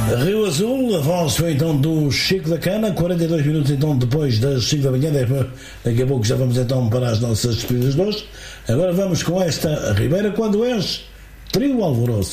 Rio Azul, a voz foi então do Chico da Cana, 42 minutos então depois das 5 da manhã, daqui a pouco já vamos então para as nossas despedidas de hoje. Agora vamos com esta Ribeira quando és Trio Alvoroço.